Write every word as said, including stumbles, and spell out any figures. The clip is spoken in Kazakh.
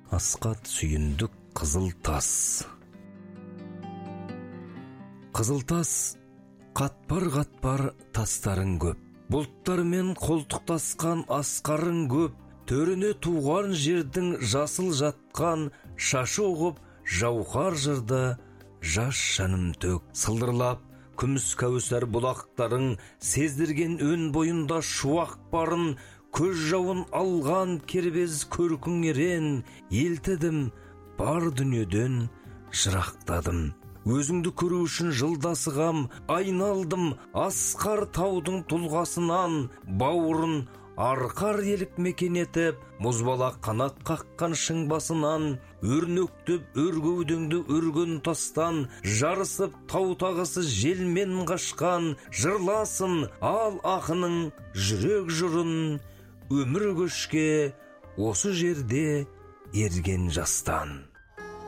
Асқат сүйіндік қызыл тас. Қызыл тас қатпар-қатпар тастарың көп, бұлттармен қолтықтасқан асқарың көп, төріне туған жердің жасыл жатқан шашы оғып, жауһар жырда жас жаным төк. Сылдырлап күміс кәусар бұлақтарың сездірген өн бойында шуақ барын, көз жауын алған кербез көркің ерен, елтідім бар дүниеден жырақтадым. Өзіңді көру үшін жылдасығам, айналдым асқар таудың тұлғасынан, бауырын арқар елік мекен етіп, мұзбала қанат қаққан шың басынан, өрнөктіп өргеудеңді өрген тастан, жарысып тау тағысы желмен қашқан, жырласын ал ақының жүрек жырын, өмір көшке осы жерде ерген жастан.